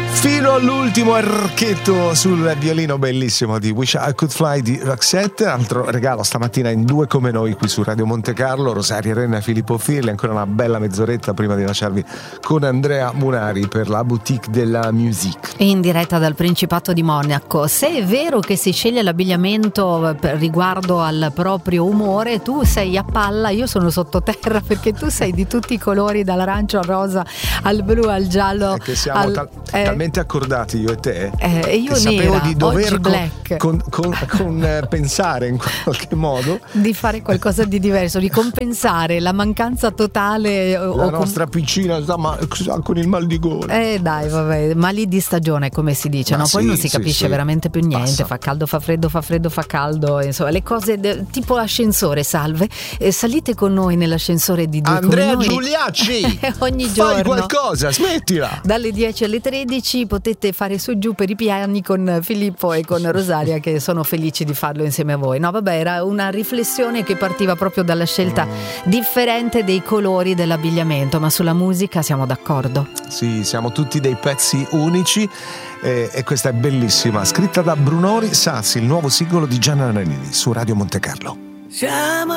Fino all'ultimo archetto sul violino bellissimo di Wish I Could Fly di Roxette. Altro regalo stamattina in Due Come Noi qui su Radio Monte Carlo. Rosaria Renna e Filippo Firli. Ancora una bella mezz'oretta prima di lasciarvi con Andrea Munari per la Boutique della Musique. In diretta dal Principato di Monaco. Se è vero che si sceglie l'abbigliamento riguardo al proprio umore, tu sei a palla, io sono sottoterra, perché tu sei di tutti i colori, dall'arancio al rosa al blu al giallo. È che siamo talmente accordati io e te, e io che nera, sapevo di dover con pensare in qualche modo di fare qualcosa di diverso, di compensare la mancanza totale la nostra piccina con il mal di gola. Dai, vabbè, mali di stagione, come si dice, no? Poi sì, non si capisce sì. veramente più niente. Passa. Fa caldo, fa freddo, fa freddo, fa caldo, insomma le cose tipo ascensore. Salve, salite con noi nell'ascensore di Due Andrea Come Noi. Giuliacci ogni giorno fai qualcosa, smettila. Dalle 10 alle 13 potete fare su giù per i piani con Filippo e con Rosaria, che sono felici di farlo insieme a voi. No, vabbè, era una riflessione che partiva proprio dalla scelta differente dei colori dell'abbigliamento, ma sulla musica siamo d'accordo. Sì, siamo tutti dei pezzi unici e questa è bellissima, scritta da Brunori Sassi, il nuovo singolo di Gianna Nannini su Radio Monte Carlo. Siamo